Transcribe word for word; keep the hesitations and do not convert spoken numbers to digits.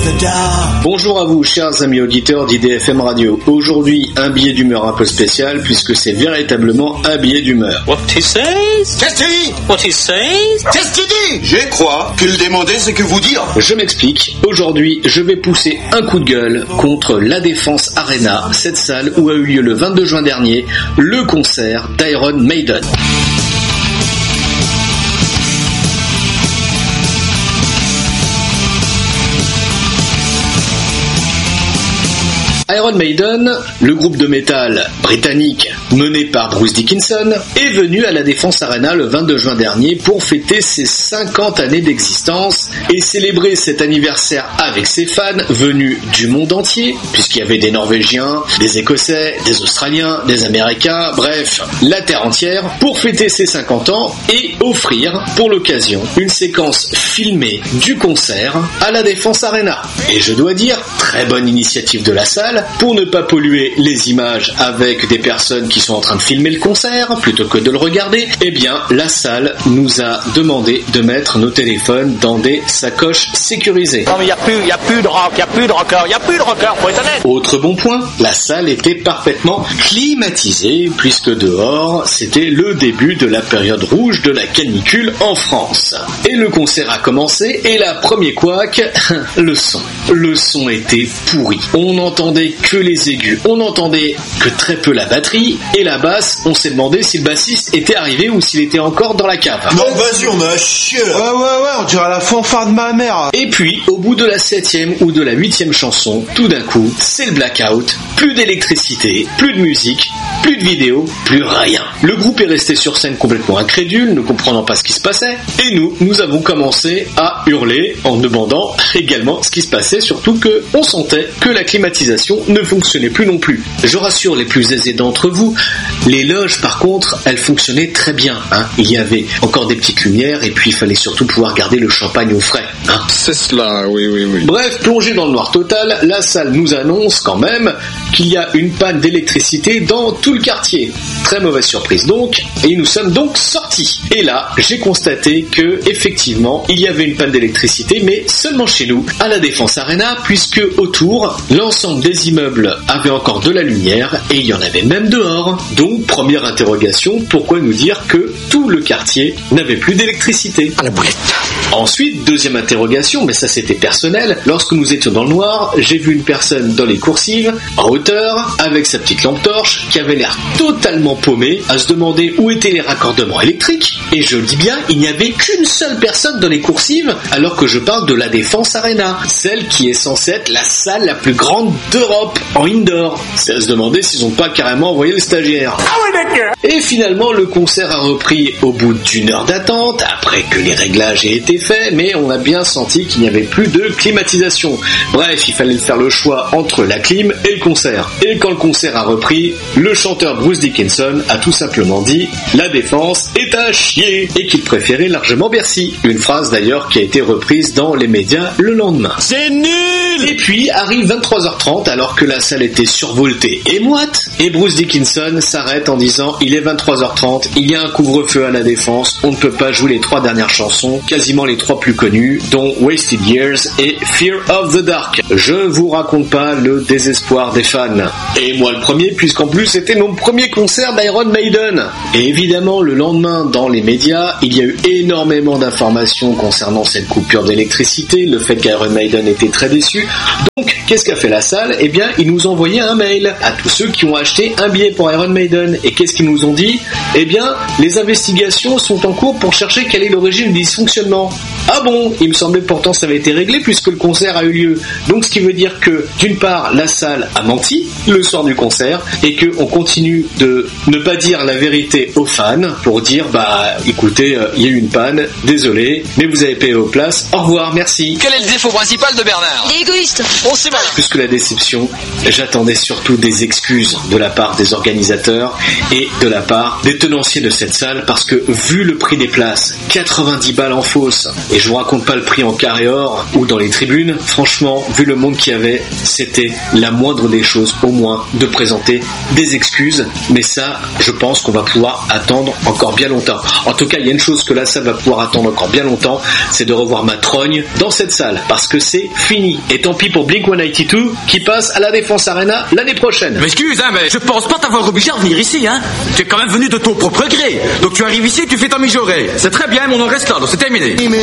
the dark. Bonjour à vous, chers amis auditeurs d'I D F M Radio. Aujourd'hui, un billet d'humeur un peu spécial puisque c'est véritablement un billet d'humeur. What he says? Qu'est-ce que tu dis? What he says? Qu'est-ce que tu dis? Je crois qu'il demandait ce que vous dire. Je m'explique. Aujourd'hui, je vais pousser un coup de gueule contre la Défense Arena, cette salle où a eu lieu le vingt-deux juin dernier le concert d'Iron Maiden. Iron Maiden, le groupe de métal britannique mené par Bruce Dickinson, est venu à la Défense Arena le vingt-deux juin dernier pour fêter ses cinquante années d'existence et célébrer cet anniversaire avec ses fans venus du monde entier, puisqu'il y avait des Norvégiens, des Écossais, des Australiens, des Américains, bref, la terre entière, pour fêter ses cinquante ans et offrir, pour l'occasion, une séquence filmée du concert à la Défense Arena. Et je dois dire, très bonne initiative de la salle, pour ne pas polluer les images avec des personnes qui sont en train de filmer le concert plutôt que de le regarder. Eh bien, la salle nous a demandé de mettre nos téléphones dans des sacoches sécurisées. Non mais il n'y a plus, il n'y a plus de rock, il n'y a plus de rocker, il n'y a plus de rocker, faut être honnête. Autre bon point, la salle était parfaitement climatisée puisque dehors, c'était le début de la période rouge de la canicule en France. Et le concert a commencé et la première couac, le son. Le son était pourri. On entendait que les aigus, on n'entendait que très peu la batterie et la basse, on s'est demandé si le bassiste était arrivé ou s'il était encore dans la cave. Non, vas-y, on a chier là. Ouais, ouais, ouais, on dirait la fanfare de ma mère. Et puis, au bout de la septième ou de la huitième chanson, tout d'un coup, c'est le blackout, plus d'électricité, plus de musique, plus de vidéo, plus rien. Le groupe est resté sur scène complètement incrédule, ne comprenant pas ce qui se passait, et nous, nous avons commencé à hurler en demandant également ce qui se passait, surtout que on sentait que la climatisation ne fonctionnait plus non plus. Je rassure les plus aisés d'entre vous, les loges par contre, elles fonctionnaient très bien. Hein. Il y avait encore des petites lumières et puis il fallait surtout pouvoir garder le champagne au frais. Hein. C'est cela, oui, oui, oui. Bref, plongé dans le noir total, la salle nous annonce quand même qu'il y a une panne d'électricité dans tout le quartier. Très mauvaise surprise donc, et nous sommes donc sortis. Et là, j'ai constaté que effectivement, il y avait une panne d'électricité, mais seulement chez nous, à la Défense Arena, puisque autour, l'ensemble des immeubles avait encore de la lumière et il y en avait même dehors. Donc, première interrogation, pourquoi nous dire que tout le quartier n'avait plus d'électricité? À la boulette. Ensuite, deuxième interrogation, mais ça c'était personnel, lorsque nous étions dans le noir, j'ai vu une personne dans les coursives, en hauteur, avec sa petite lampe torche, qui avait l'air totalement paumée, à se demander où étaient les raccordements électriques, et je le dis bien, il n'y avait qu'une seule personne dans les coursives, alors que je parle de la Défense Arena, celle qui est censée être la salle la plus grande d'Europe, en indoor. C'est à se demander s'ils n'ont pas carrément envoyé le stagiaire. Ah ouais, d'accord. Et finalement, le concert a repris au bout d'une heure d'attente, après que les réglages aient été faits, mais on a bien senti qu'il n'y avait plus de climatisation. Bref, il fallait faire le choix entre la clim et le concert. Et quand le concert a repris, le chanteur Bruce Dickinson a tout simplement dit « La Défense est à chier » et qu'il préférait largement Bercy. Une phrase d'ailleurs qui a été reprise dans les médias le lendemain. C'est nul. Et puis arrive vingt-trois heures trente alors que la salle était survoltée et moite, et Bruce Dickinson s'arrête en disant « Il est vingt-trois heures trente, il y a un couvre-feu à la Défense, on ne peut pas jouer les trois dernières chansons, quasiment les trois plus connues, dont Wasted Years et Fear of the Dark. Je vous raconte pas le désespoir des fans. Et moi le premier, puisqu'en plus c'était mon premier concert d'Iron Maiden. Et évidemment, le lendemain, dans les médias, il y a eu énormément d'informations concernant cette coupure d'électricité, le fait qu'Iron Maiden était très déçu. Donc, qu'est-ce qu'a fait la salle? Eh bien, ils nous ont envoyé un mail à tous ceux qui ont acheté un billet pour Iron Maiden. Et qu'est-ce qu'ils nous ont dit? Eh bien, les investigations sont en cours pour chercher quelle est l'origine du dysfonctionnement. Ah bon? Il me semblait pourtant ça avait été réglé puisque le concert a eu lieu. Donc, ce qui veut dire que, d'une part, la salle a menti le soir du concert et qu'on continue de ne pas dire la vérité aux fans pour dire, bah, écoutez, il y a eu une panne, désolé, mais vous avez payé vos places, au revoir, merci. Quel est le défaut principal de Bernard? Il est égoïste. On sait mal. Plus que la déception, j'attendais surtout des excuses de la part des organisateurs et de la part des tenanciers de cette salle parce que vu le prix des places, quatre-vingt-dix balles en fausse, Et je vous raconte pas le prix en carré or ou dans les tribunes. Franchement, vu le monde qu'il y avait, c'était la moindre des choses, au moins, de présenter des excuses. Mais ça, je pense qu'on va pouvoir attendre encore bien longtemps. En tout cas, il y a une chose que la salle va pouvoir attendre encore bien longtemps, c'est de revoir ma trogne dans cette salle, parce que c'est fini. Et tant pis pour Blink cent quatre-vingt-deux qui passe à la Défense Arena l'année prochaine. Mais excuse, hein, mais je pense pas t'avoir obligé à venir ici, hein. Tu es quand même venu de ton propre gré. Donc tu arrives ici et tu fais ta mijaurée. C'est très bien, mais on en reste là, donc c'est terminé.